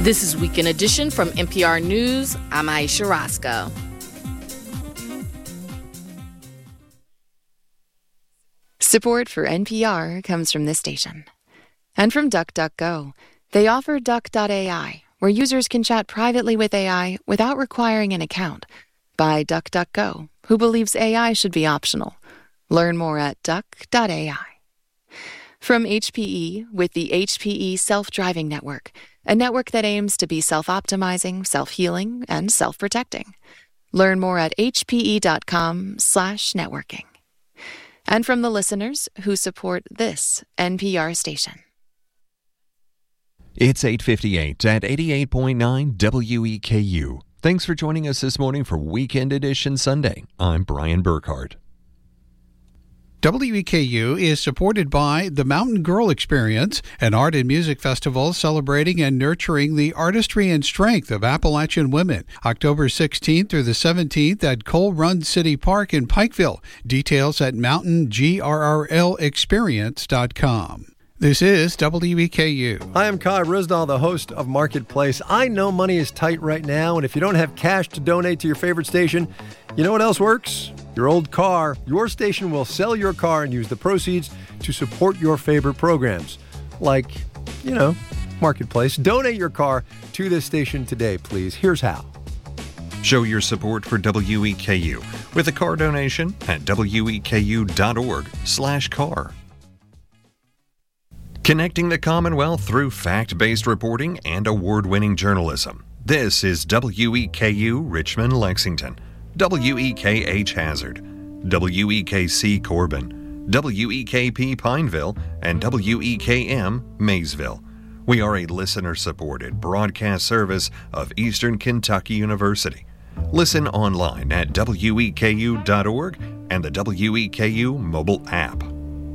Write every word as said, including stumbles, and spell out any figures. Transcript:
This is Weekend Edition from N P R News. I'm Aisha Roscoe. Support for N P R comes from this station. And from DuckDuckGo. They offer Duck dot A I, where users can chat privately with A I without requiring an account. By DuckDuckGo, who believes A I should be optional. Learn more at duck dot A I. From H P E with the H P E Self-Driving Network, a network that aims to be self-optimizing, self-healing, and self-protecting. Learn more at hpe.com slash networking. And from the listeners who support this N P R station. It's eight fifty-eight at eighty-eight point nine W E K U. Thanks for joining us this morning for Weekend Edition Sunday. I'm Brian Burkhart. W E K U is supported by the Mountain Girl Experience, an art and music festival celebrating and nurturing the artistry and strength of Appalachian women. October sixteenth through the seventeenth at Coal Run City Park in Pikeville. Details at mountain grrl experience dot com. This is W E K U. Hi, I'm Kai Risdall, the host of Marketplace. I know money is tight right now, and if you don't have cash to donate to your favorite station, you know what else works? Your old car. Your station will sell your car and use the proceeds to support your favorite programs. Like, you know, Marketplace. Donate your car to this station today, please. Here's how. Show your support for W E K U with a car donation at weku.org slash car. Connecting the Commonwealth through fact-based reporting and award-winning journalism. This is W E K U Richmond, Lexington, W E K H Hazard, W E K C Corbin, W E K P Pineville, and W E K M Maysville. We are a listener-supported broadcast service of Eastern Kentucky University. Listen online at W E K U dot org and the W E K U mobile app.